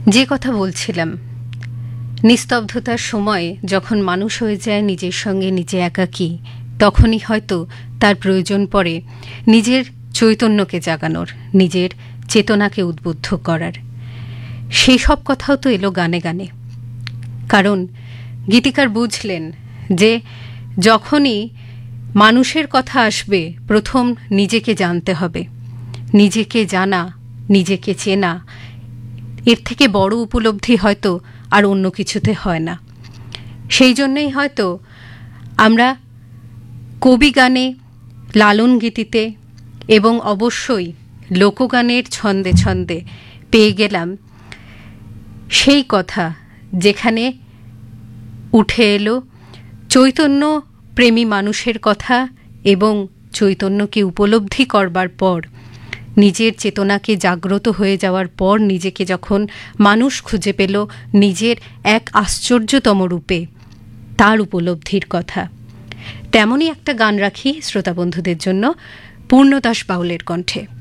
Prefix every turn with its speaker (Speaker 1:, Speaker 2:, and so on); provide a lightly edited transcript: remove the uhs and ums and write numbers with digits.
Speaker 1: যে কথা বলছিলাম, নিস্তব্ধতার সময় যখন মানুষ হয়ে যায় নিজের সঙ্গে নিজে একাকী, তখনই হয়তো তার প্রয়োজন পড়ে নিজের চৈতন্যকে জাগানোর, নিজের চেতনাকে উদ্বুদ্ধ করার। সেই সব কথাও তো এলো গানে গানে। কারণ গীতিকার বুঝলেন যে যখনই মানুষের কথা আসবে, প্রথম নিজেকে জানতে হবে। নিজেকে জানা, নিজেকে চেনা, এর থেকে বড় উপলব্ধি হয়তো আর অন্য কিছুতে হয় না। সেই জন্যই হয়তো আমরা কবি গানে, লালন গীতিতে এবং অবশ্যই লোকগানের ছন্দে ছন্দে পেয়ে গেলাম সেই কথা, যেখানে উঠে এলো চৈতন্য প্রেমী মানুষের কথা এবং চৈতন্যকে উপলব্ধি করবার পর, নিজের চেতনাকে জাগ্রত হয়ে যাওয়ার পর নিজেকে যখন মানুষ খুঁজে পেল নিজের এক আশ্চর্যতম রূপে, তার উপলব্ধির কথা। তেমনই একটা গান রাখি শ্রোতা বন্ধুদের জন্য পূর্ণদাস বাউলের কণ্ঠে।